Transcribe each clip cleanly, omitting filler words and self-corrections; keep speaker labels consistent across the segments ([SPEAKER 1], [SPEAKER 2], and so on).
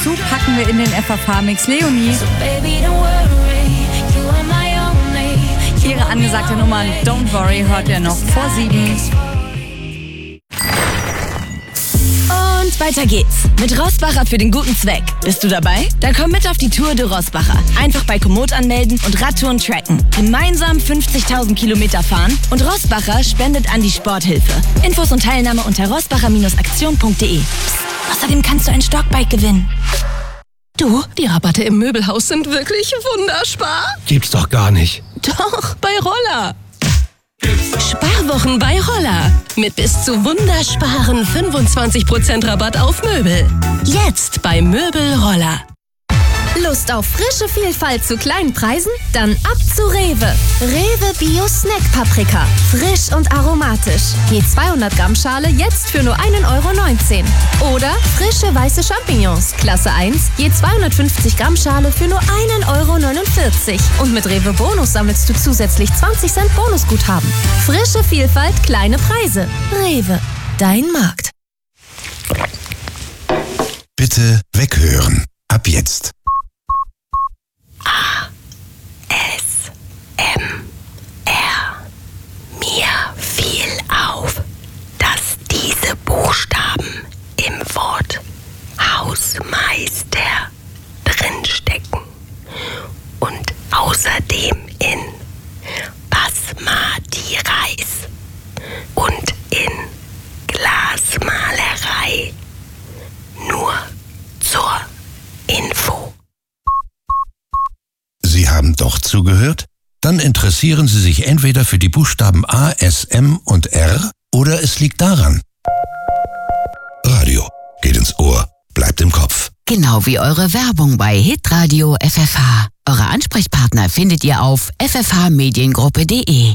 [SPEAKER 1] dazu packen wir in den FFH-Mix Leonie. Ihre angesagte Nummer Don't Worry hört ihr noch vor 7.
[SPEAKER 2] Und weiter geht's. Mit Rossbacher für den guten Zweck. Bist du dabei? Dann komm mit auf die Tour de Rossbacher. Einfach bei Komoot anmelden und Radtouren tracken. Gemeinsam 50.000 Kilometer fahren und Rossbacher spendet an die Sporthilfe. Infos und Teilnahme unter rossbacher-aktion.de. Außerdem kannst du ein Stockbike gewinnen. Du, die Rabatte im Möbelhaus sind wirklich wunderspar.
[SPEAKER 3] Gibt's doch gar nicht.
[SPEAKER 2] Doch, bei Roller. Sparwochen bei Roller. Mit bis zu wundersparen 25% Rabatt auf Möbel. Jetzt bei Möbel Roller.
[SPEAKER 4] Lust auf frische Vielfalt zu kleinen Preisen? Dann ab zu Rewe. Rewe Bio Snack Paprika. Frisch und aromatisch. Je 200 Gramm Schale jetzt für nur 1,19 €. Oder frische weiße Champignons. Klasse 1. Je 250 Gramm Schale für nur 1,49 €. Und mit Rewe Bonus sammelst du zusätzlich 20 Cent Bonusguthaben. Frische Vielfalt, kleine Preise. Rewe. Dein Markt.
[SPEAKER 5] Bitte weghören. Ab jetzt.
[SPEAKER 2] Mir fiel auf, dass diese Buchstaben im Wort Hausmeister drinstecken und außerdem in Basmati Reis und in Glasmalerei. Nur zur Info.
[SPEAKER 5] Sie haben doch zugehört? Dann interessieren Sie sich entweder für die Buchstaben A, S, M und R oder es liegt daran. Radio geht ins Ohr, bleibt im Kopf.
[SPEAKER 6] Genau wie eure Werbung bei Hitradio FFH. Eure Ansprechpartner findet ihr auf ffhmediengruppe.de.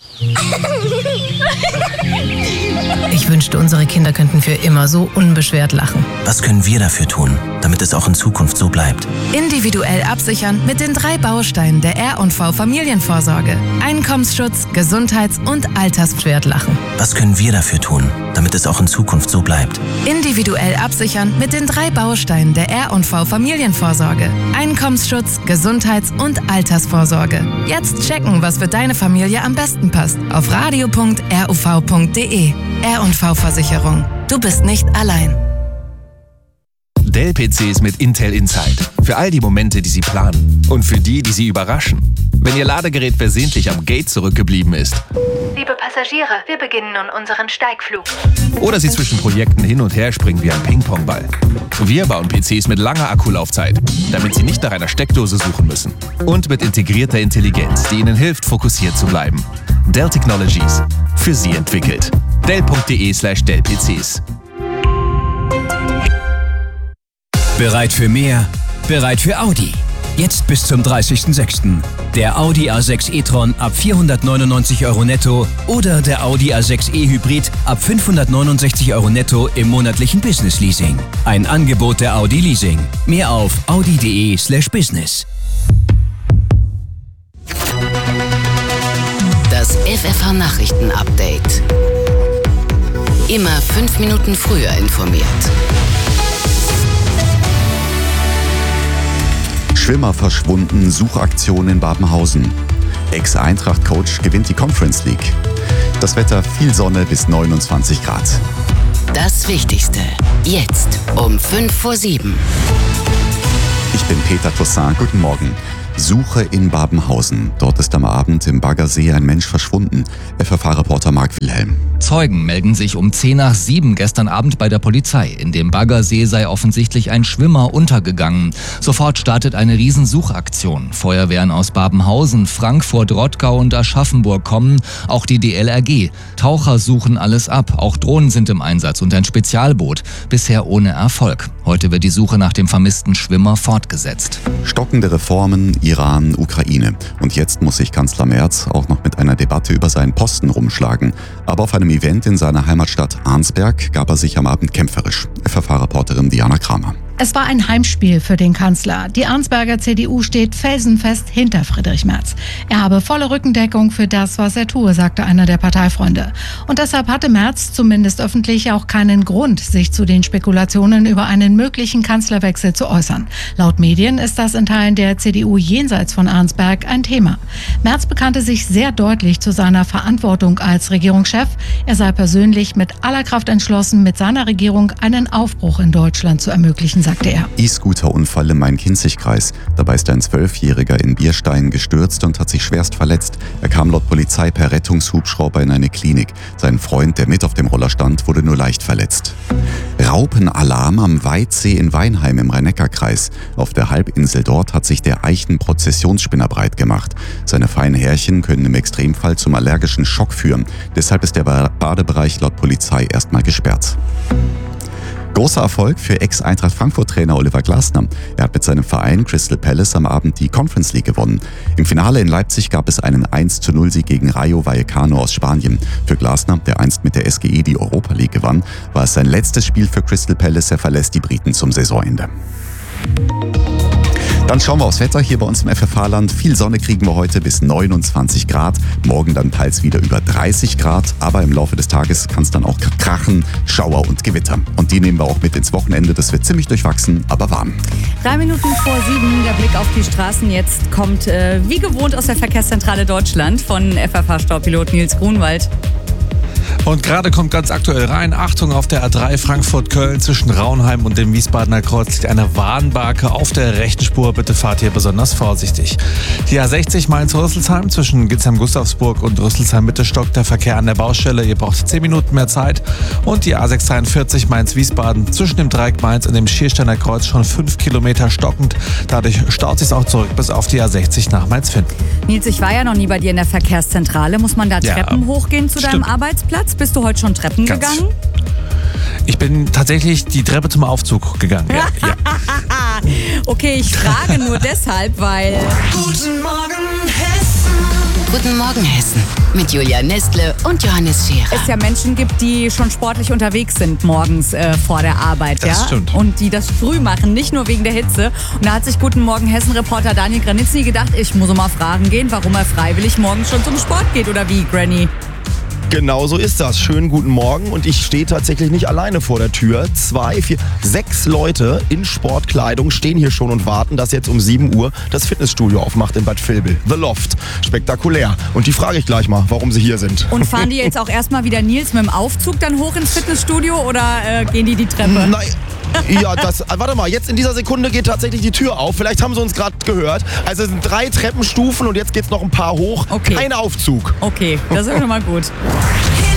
[SPEAKER 7] Ich wünschte, unsere Kinder könnten für immer so unbeschwert lachen.
[SPEAKER 8] Was können wir dafür tun, damit es auch in Zukunft so bleibt?
[SPEAKER 7] Individuell absichern mit den 3 Bausteinen der R&V Familienvorsorge. Einkommensschutz, Gesundheits- und Altersbeschwert lachen.
[SPEAKER 8] Was können wir dafür tun, damit es auch in Zukunft so bleibt?
[SPEAKER 7] Individuell absichern mit den 3 Bausteinen der R&V Familienvorsorge. Einkommensschutz, Gesundheits- und Altersvorsorge. Jetzt checken, was für deine Familie am besten passt. Auf radio.ruv.de. R&V-Versicherung. Du bist nicht allein.
[SPEAKER 9] Dell-PCs mit Intel Inside. Für all die Momente, die Sie planen. Und für die, die Sie überraschen. Wenn Ihr Ladegerät versehentlich am Gate zurückgeblieben ist.
[SPEAKER 10] Liebe Passagiere, wir beginnen nun unseren Steigflug.
[SPEAKER 9] Oder Sie zwischen Projekten hin und her springen wie ein Ping-Pong-Ball. Wir bauen PCs mit langer Akkulaufzeit, damit Sie nicht nach einer Steckdose suchen müssen. Und mit integrierter Intelligenz, die Ihnen hilft, fokussiert zu bleiben. Dell Technologies. Für Sie entwickelt. Dell.de/Dell-PCs.
[SPEAKER 11] Bereit für mehr? Bereit für Audi. Jetzt bis zum 30.06. Der Audi A6 e-tron ab 499 € netto oder der Audi A6 e-Hybrid ab 569 € netto im monatlichen Business Leasing. Ein Angebot der Audi Leasing. Mehr auf audi.de/business.
[SPEAKER 6] Das FFH Nachrichten Update. Immer 5 Minuten früher informiert.
[SPEAKER 12] Schwimmer verschwunden, Suchaktion in Babenhausen. Ex-Eintracht-Coach gewinnt die Conference League. Das Wetter, viel Sonne bis 29 Grad.
[SPEAKER 6] Das Wichtigste. Jetzt um 5 vor 7.
[SPEAKER 12] Ich bin Peter Toussaint. Guten Morgen. Suche in Babenhausen. Dort ist am Abend im Baggersee ein Mensch verschwunden. FFH-Reporter Marc Wilhelm.
[SPEAKER 13] Zeugen melden sich um 6:10 gestern Abend bei der Polizei. In dem Baggersee sei offensichtlich ein Schwimmer untergegangen. Sofort startet eine Riesensuchaktion. Feuerwehren aus Babenhausen, Frankfurt, Rottgau und Aschaffenburg kommen, auch die DLRG. Taucher suchen alles ab, auch Drohnen sind im Einsatz und ein Spezialboot. Bisher ohne Erfolg. Heute wird die Suche nach dem vermissten Schwimmer fortgesetzt.
[SPEAKER 12] Stockende Reformen, Iran, Ukraine. Und jetzt muss sich Kanzler Merz auch noch mit einer Debatte über seinen Posten rumschlagen. Aber auf einem Event in seiner Heimatstadt Arnsberg gab er sich am Abend kämpferisch. FFH-Reporterin Diana Kramer.
[SPEAKER 3] Es war ein Heimspiel für den Kanzler. Die Arnsberger CDU steht felsenfest hinter Friedrich Merz. Er habe volle Rückendeckung für das, was er tue, sagte einer der Parteifreunde. Und deshalb hatte Merz zumindest öffentlich auch keinen Grund, sich zu den Spekulationen über einen möglichen Kanzlerwechsel zu äußern. Laut Medien ist das in Teilen der CDU jenseits von Arnsberg ein Thema. Merz bekannte sich sehr deutlich zu seiner Verantwortung als Regierungschef. Er sei persönlich mit aller Kraft entschlossen, mit seiner Regierung einen Aufbruch in Deutschland zu ermöglichen, sagte er.
[SPEAKER 12] E-Scooter-Unfall im Main-Kinzig-Kreis. Dabei ist ein 12-Jähriger in Bierstein gestürzt und hat sich schwerst verletzt. Er kam laut Polizei per Rettungshubschrauber in eine Klinik. Sein Freund, der mit auf dem Roller stand, wurde nur leicht verletzt. Raupenalarm am Weitsee in Weinheim im Rhein-Neckar-Kreis. Auf der Halbinsel dort hat sich der Eichen-Prozessionsspinner breit gemacht. Seine feinen Härchen können im Extremfall zum allergischen Schock führen. Deshalb ist der Badebereich laut Polizei erstmal gesperrt. Großer Erfolg für Ex-Eintracht Frankfurt-Trainer Oliver Glasner. Er hat mit seinem Verein Crystal Palace am Abend die Conference League gewonnen. Im Finale in Leipzig gab es einen 1:0-Sieg gegen Rayo Vallecano aus Spanien. Für Glasner, der einst mit der SGE die Europa League gewann, war es sein letztes Spiel für Crystal Palace. Er verlässt die Briten zum Saisonende. Dann schauen wir aufs Wetter hier bei uns im FFH-Land. Viel Sonne kriegen wir heute bis 29 Grad. Morgen dann teils wieder über 30 Grad. Aber im Laufe des Tages kann es dann auch krachen, Schauer und Gewitter. Und die nehmen wir auch mit ins Wochenende. Das wird ziemlich durchwachsen, aber warm.
[SPEAKER 1] 3 Minuten vor 7, der Blick auf die Straßen. Jetzt kommt wie gewohnt aus der Verkehrszentrale Deutschland von FFH-Staupilot Nils Grunwald.
[SPEAKER 14] Und gerade kommt ganz aktuell rein, Achtung, auf der A3 Frankfurt-Köln zwischen Raunheim und dem Wiesbadener Kreuz liegt eine Warnbarke auf der rechten Spur. Bitte fahrt hier besonders vorsichtig. Die A60 Mainz-Rüsselsheim zwischen Gitzheim-Gustavsburg und Rüsselsheim-Mitte stockt der Verkehr an der Baustelle. Ihr braucht 10 Minuten mehr Zeit. Und die A643 Mainz-Wiesbaden zwischen dem Dreieck Mainz und dem Schiersteiner Kreuz schon 5 Kilometer stockend. Dadurch staut sich auch zurück bis auf die A60 nach Mainz-Finn.
[SPEAKER 1] Nils, ich war ja noch nie bei dir in der Verkehrszentrale. Muss man da Treppen hochgehen zu deinem Arbeitsplatz? Bist du heute schon Treppen gegangen?
[SPEAKER 14] Ich bin tatsächlich die Treppe zum Aufzug gegangen. Ja.
[SPEAKER 1] Okay, ich frage nur deshalb, weil...
[SPEAKER 6] Guten Morgen Hessen. Guten Morgen Hessen. Mit Julia Nestle und Johannes Scherer.
[SPEAKER 1] Es ja Menschen gibt, die schon sportlich unterwegs sind morgens vor der Arbeit.
[SPEAKER 14] Das stimmt.
[SPEAKER 1] Und die das früh machen, nicht nur wegen der Hitze. Und da hat sich Guten Morgen Hessen-Reporter Daniel Granitzny gedacht, ich muss mal fragen gehen, warum er freiwillig morgens schon zum Sport geht oder wie, Granny?
[SPEAKER 15] Genau so ist das. Schönen guten Morgen und ich stehe tatsächlich nicht alleine vor der Tür. 2, 4, 6 Leute in Sportkleidung stehen hier schon und warten, dass jetzt um 7 Uhr das Fitnessstudio aufmacht in Bad Vilbel. The Loft. Spektakulär. Und die frage ich gleich mal, warum sie hier sind.
[SPEAKER 1] Und fahren die jetzt auch erstmal wieder Nils mit dem Aufzug dann hoch ins Fitnessstudio oder gehen die Treppe?
[SPEAKER 15] Nein. Ja, warte mal, jetzt in dieser Sekunde geht tatsächlich die Tür auf. Vielleicht haben sie uns gerade gehört. Also es sind 3 Treppenstufen und jetzt geht's noch ein paar hoch.
[SPEAKER 1] Okay.
[SPEAKER 15] Kein Aufzug.
[SPEAKER 1] Okay, das ist schon mal gut.